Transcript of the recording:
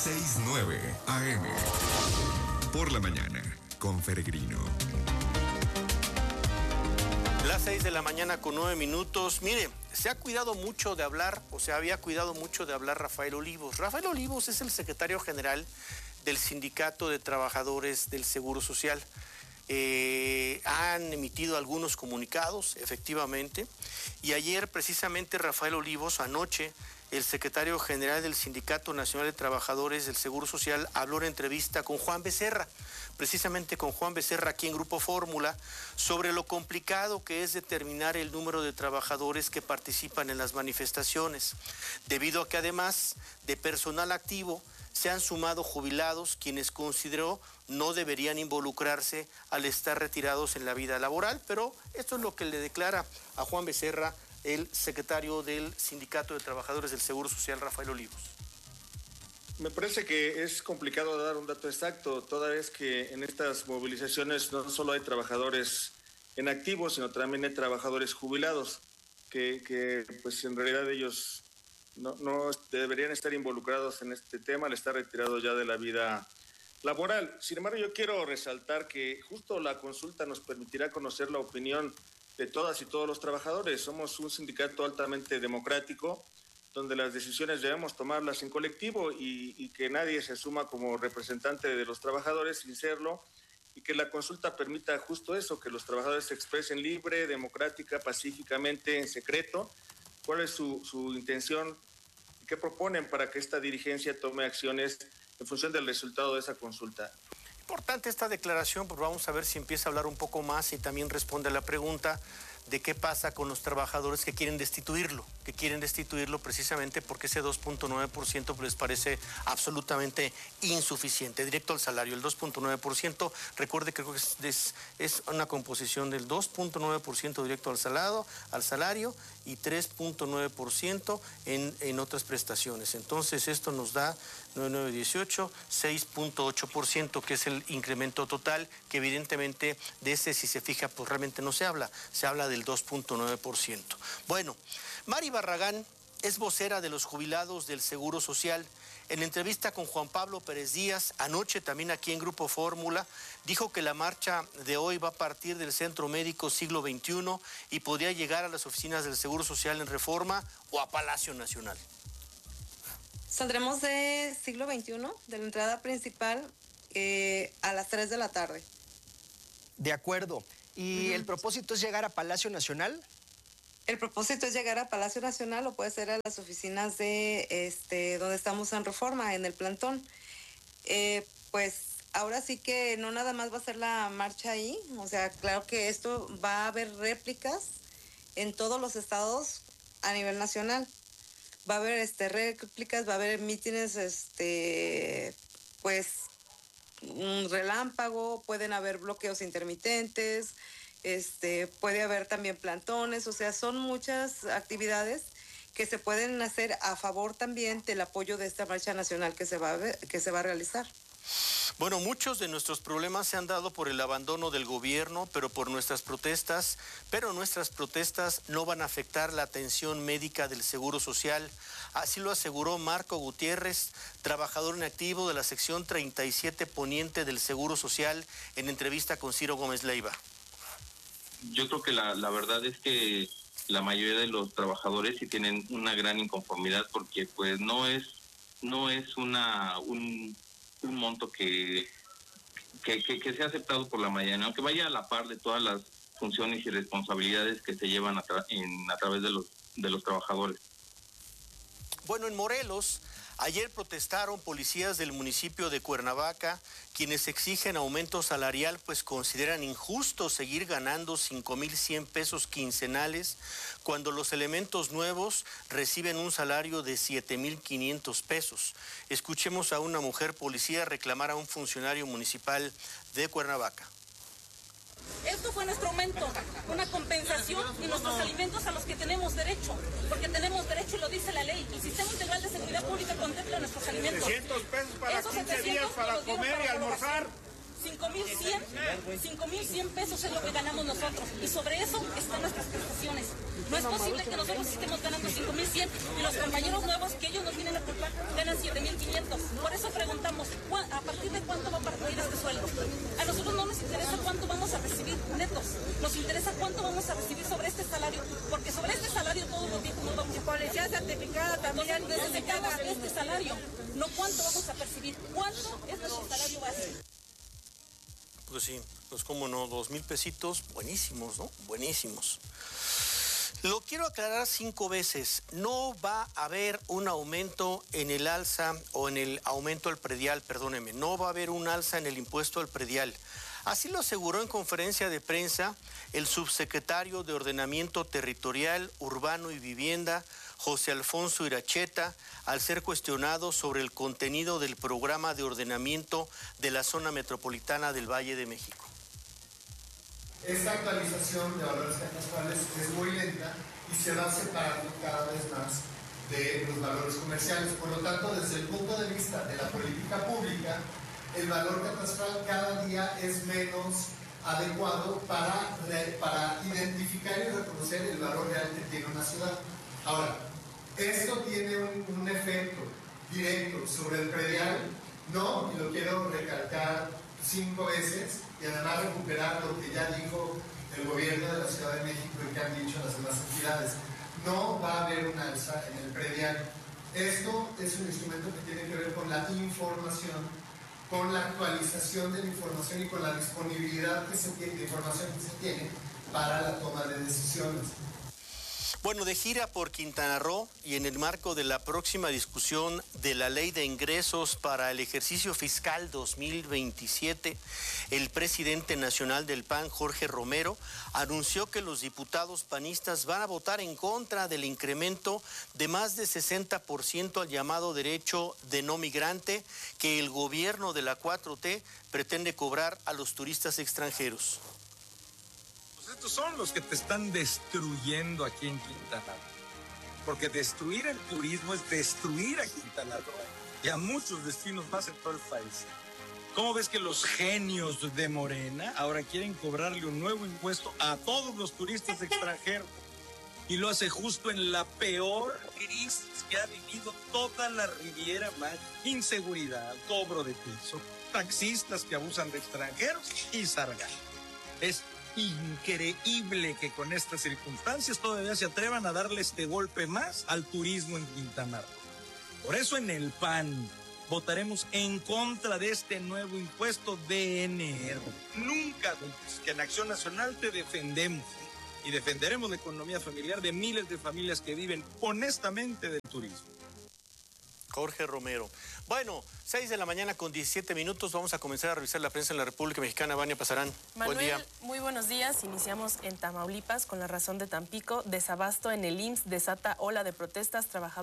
6:09 AM. Por la mañana, con Peregrino. Las 6 de la mañana con 9 minutos. Mire, se ha cuidado mucho de hablar, o se había cuidado mucho de hablar Rafael Olivos. Rafael Olivos es el secretario general del Sindicato de Trabajadores del Seguro Social. Han emitido algunos comunicados, efectivamente, y ayer precisamente Rafael Olivos, anoche, el secretario general del Sindicato Nacional de Trabajadores del Seguro Social habló en entrevista con Juan Becerra, precisamente con Juan Becerra aquí en Grupo Fórmula, sobre lo complicado que es determinar el número de trabajadores que participan en las manifestaciones, debido a que además de personal activo se han sumado jubilados quienes consideró no deberían involucrarse al estar retirados en la vida laboral, pero esto es lo que le declara a Juan Becerra el secretario del Sindicato de Trabajadores del Seguro Social, Rafael Olivos. Me parece que es complicado dar un dato exacto, toda vez que en estas movilizaciones no solo hay trabajadores en activo, sino también hay trabajadores jubilados, que pues en realidad ellos no deberían estar involucrados en este tema al estar retirados ya de la vida laboral. Sin embargo, yo quiero resaltar que justo la consulta nos permitirá conocer la opinión de todas y todos los trabajadores. Somos un sindicato altamente democrático, donde las decisiones debemos tomarlas en colectivo y que nadie se asuma como representante de los trabajadores sin serlo, y que la consulta permita justo eso, que los trabajadores se expresen libre, democrática, pacíficamente, en secreto, cuál es su intención, qué proponen para que esta dirigencia tome acciones en función del resultado de esa consulta. Importante esta declaración, pues vamos a ver si empieza a hablar un poco más y también responde a la pregunta de qué pasa con los trabajadores que quieren destituirlo precisamente porque ese 2.9% les parece absolutamente insuficiente, directo al salario. El 2.9%, recuerde que creo que es una composición del 2.9% directo al salario y 3.9% en otras prestaciones. Entonces esto nos da 9,918, 6.8%, que es el incremento total, que evidentemente de ese, si se fija, pues realmente no se habla del 2.9%. Bueno, Mari Barragán es vocera de los jubilados del Seguro Social. En entrevista con Juan Pablo Pérez Díaz, anoche también aquí en Grupo Fórmula, dijo que la marcha de hoy va a partir del Centro Médico Siglo XXI y podría llegar a las oficinas del Seguro Social en Reforma o a Palacio Nacional. Saldremos de Siglo XXI, de la entrada principal, a las 3 de la tarde. De acuerdo. ¿Y el propósito es llegar a Palacio Nacional? El propósito es llegar a Palacio Nacional o puede ser a las oficinas de donde estamos en Reforma, en el plantón. Pues ahora sí que no nada más va a ser la marcha ahí, o sea, claro que esto va a haber réplicas en todos los estados a nivel nacional. Va a haber réplicas, va a haber mítines, pues un relámpago, pueden haber bloqueos intermitentes, puede haber también plantones, o sea, son muchas actividades que se pueden hacer a favor también del apoyo de esta marcha nacional que se va a realizar. Bueno, muchos de nuestros problemas se han dado por el abandono del gobierno, pero nuestras protestas no van a afectar la atención médica del Seguro Social. Así lo aseguró Marco Gutiérrez, trabajador en activo de la sección 37 Poniente del Seguro Social, en entrevista con Ciro Gómez Leiva. Yo creo que la verdad es que la mayoría de los trabajadores sí tienen una gran inconformidad porque pues no es un monto que sea aceptado por la mayoría, aunque vaya a la par de todas las funciones y responsabilidades que se llevan a través de los trabajadores. Bueno, en Morelos, ayer protestaron policías del municipio de Cuernavaca, quienes exigen aumento salarial, pues consideran injusto seguir ganando 5,100 pesos quincenales cuando los elementos nuevos reciben un salario de 7,500 pesos. Escuchemos a una mujer policía reclamar a un funcionario municipal de Cuernavaca. Esto fue nuestro aumento, una compensación y nuestros alimentos a los que tenemos derecho, porque tenemos derecho y lo dice la ley. El Sistema Integral de Seguridad Pública contempla nuestros alimentos. 700 pesos para esos 15 días para comer y almorzar. 5,100 pesos es lo que ganamos nosotros y sobre eso están nuestras prestaciones. No es posible que nosotros estemos ganando 5,100 y los compañeros nuevos que ellos no tienen la culpa ganan 7,500. Por eso partir de cuánto va a partir este sueldo. A nosotros no nos interesa cuánto vamos a recibir netos, nos interesa cuánto vamos a recibir sobre este salario, porque sobre este salario todos los días nos vamos a... Policía certificada también. Necesitamos este salario, no cuánto vamos a percibir, cuánto es nuestro salario base. Pues sí, pues cómo no, 2,000 pesitos, buenísimos, ¿no? Buenísimos. Lo quiero aclarar 5 veces. No va a haber un aumento en el alza o en el aumento al predial, perdóneme. No va a haber un alza en el impuesto al predial. Así lo aseguró en conferencia de prensa el subsecretario de Ordenamiento Territorial, Urbano y Vivienda, José Alfonso Iracheta, al ser cuestionado sobre el contenido del programa de ordenamiento de la zona metropolitana del Valle de México. Esta actualización de valores catastrales es muy lenta y se va separando cada vez más de los valores comerciales. Por lo tanto, desde el punto de vista de la política pública, el valor catastral cada día es menos adecuado para identificar y reconocer el valor real que tiene una ciudad. Ahora, esto tiene un efecto directo sobre el predial, no, y lo quiero recalcar 5 veces, y además recuperar lo que ya dijo el gobierno de la Ciudad de México y que han dicho las demás entidades. No va a haber un alza en el predial. Esto es un instrumento que tiene que ver con la información, con la actualización de la información y con la disponibilidad que se tiene, de información que se tiene para la toma de decisiones. Bueno, de gira por Quintana Roo y en el marco de la próxima discusión de la Ley de Ingresos para el ejercicio fiscal 2027, el presidente nacional del PAN, Jorge Romero, anunció que los diputados panistas van a votar en contra del incremento de más de 60% al llamado derecho de no migrante que el gobierno de la 4T pretende cobrar a los turistas extranjeros. Estos son los que te están destruyendo aquí en Quintana Roo. Porque destruir el turismo es destruir a Quintana Roo y a muchos destinos más en todo el país. ¿Cómo ves que los genios de Morena ahora quieren cobrarle un nuevo impuesto a todos los turistas extranjeros? Y lo hace justo en la peor crisis que ha vivido toda la Riviera Maya. Inseguridad, cobro de piso, taxistas que abusan de extranjeros y sargazo. Es increíble que con estas circunstancias todavía se atrevan a darle este golpe más al turismo en Quintana Roo. Por eso en el PAN votaremos en contra de este nuevo impuesto DNR. Nunca dudes que en Acción Nacional te defendemos y defenderemos la economía familiar de miles de familias que viven honestamente del turismo. Jorge Romero. Bueno, 6 de la mañana con 17 minutos. Vamos a comenzar a revisar la prensa en la República Mexicana. Vania Pasarán, Manuel, buen día. Muy buenos días. Iniciamos en Tamaulipas con La Razón de Tampico. Desabasto en el IMSS desata ola de protestas. Trabajadores